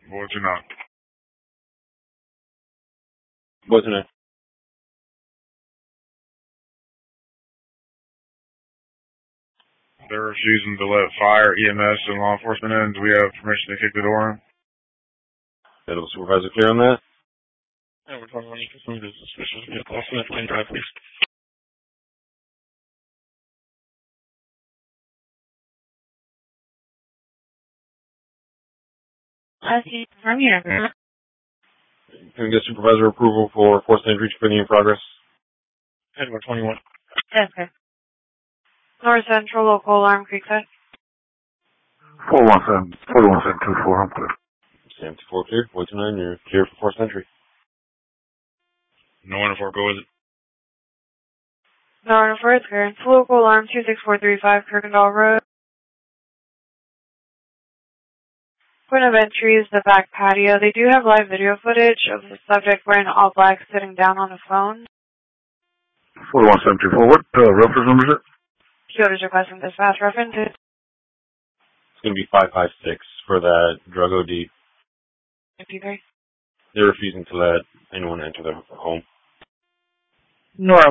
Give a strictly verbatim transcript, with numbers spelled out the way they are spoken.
What's your name? What's your name? They're refusing to let fire, E M S, and law enforcement in. Do we have permission to kick the door in? Federal supervisor clear on that? Yeah, we're talking about some of the suspicious vehicle. Also, that's clean drive, please. I see. From here. Can we get supervisor approval for forced entry training in progress? Edward twenty-one. Yes, sir. North Central, local alarm, Creekside. four one seven, four one seven two four, I'm clear. Sam two four clear. one two nine, you're clear for forced entry. No one for go with it. No one for it's clear. Local alarm two six four three five, Kirkendall Road. Point of entry is the back patio. They do have live video footage of the subject wearing all black sitting down on a phone. four one seven two four, what uh, reference number is it? Kyoto's requesting dispatch reference. It's going to be five five six for that drug O D. fifty-three. They're refusing to let anyone enter their home. Nora